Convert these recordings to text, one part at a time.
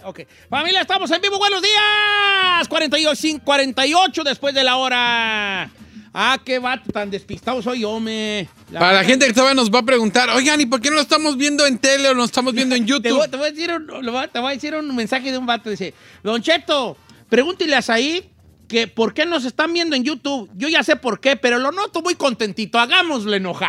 Ok. Familia, estamos en vivo. Buenos días. 48 después de la hora. Ah, qué vato tan despistado soy yo, Para la gente que todavía nos va a preguntar, oigan, ¿y por qué no lo estamos viendo en tele o lo estamos viendo en YouTube? Te voy a decir un mensaje de un vato. Dice, Don Cheto, pregúntele a Said que por qué nos están viendo en YouTube. Yo ya sé por qué, pero lo noto muy contentito. Hagámosle enojar.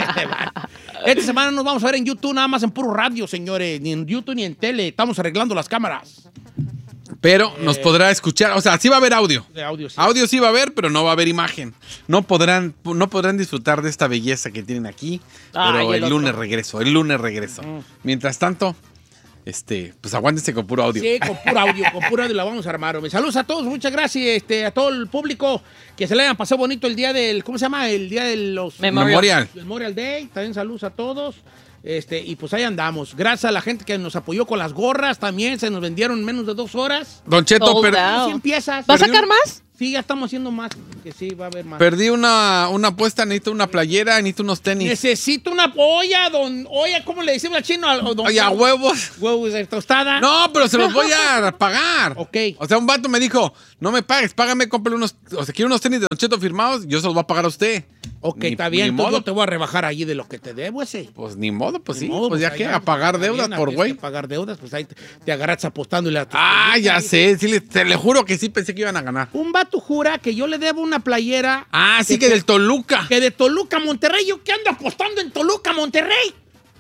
Esta semana nos vamos a ver en YouTube, nada más en puro radio, señores. Ni en YouTube ni en tele. Estamos arreglando las cámaras. Pero nos podrá escuchar, o sea, sí va a haber audio. De audio, sí. Audio sí va a haber, pero no va a haber imagen. No podrán disfrutar de esta belleza que tienen aquí. Pero el lunes regreso. Mientras tanto, pues aguántense con puro audio. Sí, con puro audio la vamos a armar. Saludos a todos, muchas gracias a todo el público que se le hayan pasado bonito el día del, ¿cómo se llama? El día de los Memorial Day. También saludos a todos. Y pues ahí andamos. Gracias a la gente que nos apoyó con las gorras, también se nos vendieron en menos de 2 horas. Don Cheto, empiezas. ¿Va a sacar más? Sí, ya estamos haciendo más, que sí, va a haber más. Perdí una apuesta, necesito una playera, necesito unos tenis. Necesito una olla, ¿cómo le decimos al chino? Oye, huevos. Huevos de tostada. No, pero se los voy a pagar. Ok. O sea, un vato me dijo, no me pagues, págame, cómprale quiero unos tenis de Don Cheto firmados, yo se los voy a pagar a usted. Ok, está bien, entonces yo te voy a rebajar allí de lo que te debo ese. Pues ni modo, pues Ni sí, modo, pues ya que, a pagar deudas por güey. Pagar deudas, pues ahí te agarras apostándole a tu... Ya sé, sí, te le juro que sí pensé que iban a ganar. Un vato jura que yo le debo una playera... Sí, que del Toluca. Que de Toluca, Monterrey. ¿Yo qué ando apostando en Toluca, Monterrey?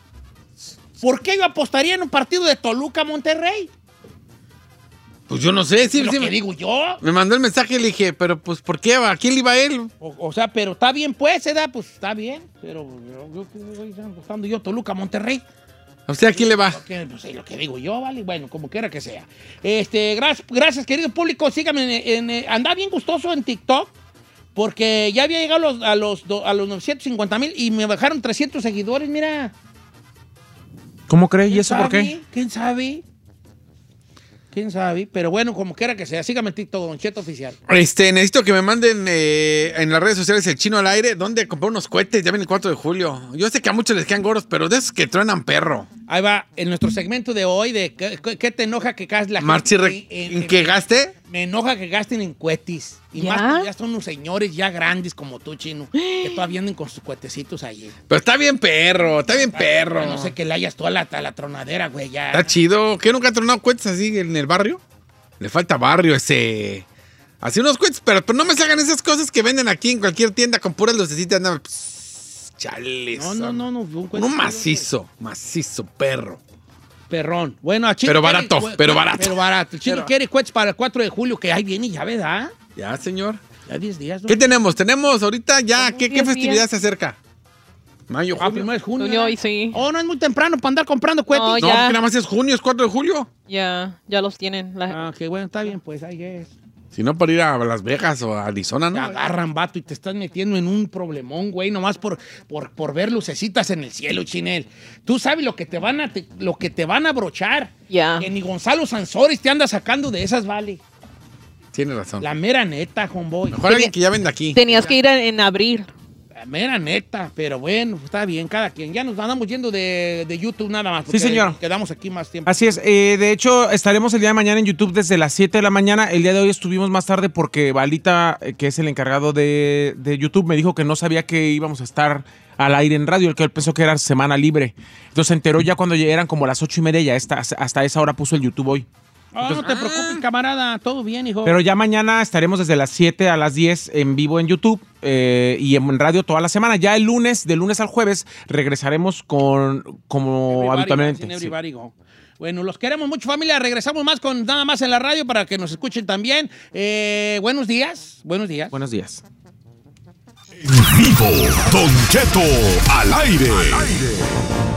¿Por qué yo apostaría en un partido de Toluca, Monterrey? Pues yo no sé, sí, ¿Lo que digo yo? Me mandó el mensaje y le dije, pero pues, ¿por qué? ¿A quién le iba él? O sea, pero está bien, pues, pues está bien. Pero yo voy apostando yo Toluca, Monterrey. ¿A usted a quién le va? Pues es lo que digo yo, ¿vale? Bueno, como quiera que sea. Gracias, querido público. Síganme. Anda bien gustoso en TikTok, porque ya había llegado a los 950,000 y me bajaron 300 seguidores, mira. ¿Cómo cree? ¿Y eso por qué? ¿Quién sabe? ¿Quién sabe? Pero bueno, como quiera que sea, sígame en TikTok, Don Cheto Oficial. Necesito que me manden en las redes sociales el Chino al Aire, donde comprar unos cohetes, ya viene el 4 de julio. Yo sé que a muchos les quedan gordos, pero de esos que truenan perro. Ahí va, en nuestro segmento de hoy, de ¿qué te enoja que gaste la gente? ¿En qué gaste? Me enoja que gasten en cohetes. Y ¿Ya? más que ya son unos señores ya grandes como tú, Chino, que todavía andan con sus cohetecitos ahí. Pero está bien perro. No sé que le hayas toda la tronadera, güey, ya. Está chido. ¿Qué nunca ha tronado cohetes así en el barrio? Le falta barrio ese. Así unos cohetes, pero no me salgan esas cosas que venden aquí en cualquier tienda con puras lucecitas. Chales. No. Un macizo, perro. Perrón. Bueno, a Chino. Pero barato. El Chino quiere cohetes para el 4 de julio, que ahí viene ya, ¿verdad? Ya, señor. Ya 10 días, ¿no? ¿Qué tenemos? Tenemos ahorita ya. ¿Qué festividad se acerca? Mayo, junio. Primero es junio. Junio, sí. Oh, no es muy temprano para andar comprando cohetes. No, No, ya. porque nada más es junio, es 4 de julio. Ya los tienen. Qué bueno, está bien, pues ahí es. Si no, para ir a Las Vegas o a Arizona, Te ¿no? agarran, vato, y te estás metiendo en un problemón, güey, nomás por ver lucecitas en el cielo, Chinel. Tú sabes lo que te van a brochar. Ya. Que ni Gonzalo Sansores te anda sacando de esas, vale. Tiene razón. La mera neta, homeboy. Mejor alguien que ya venda aquí. Tenías que ir en abril. La mera neta, pero bueno, está bien, cada quien. Ya nos andamos yendo de YouTube nada más. Sí, señor. Quedamos aquí más tiempo. Así es. De hecho, estaremos el día de mañana en YouTube desde las 7 de la mañana. El día de hoy estuvimos más tarde porque Balita, que es el encargado de YouTube, me dijo que no sabía que íbamos a estar al aire en radio, el que él pensó que era semana libre. Entonces se enteró ya cuando eran como las 8:30, ya hasta esa hora puso el YouTube hoy. No te preocupes, camarada, todo bien, hijo. Pero ya mañana estaremos desde las 7 a las 10 en vivo en YouTube y en radio toda la semana. Ya el lunes, de lunes al jueves, regresaremos como habitualmente. Sí. Bueno, los queremos mucho, familia. Regresamos más con nada más en la radio para que nos escuchen también. Buenos días. Buenos días. En vivo, Don Cheto al aire.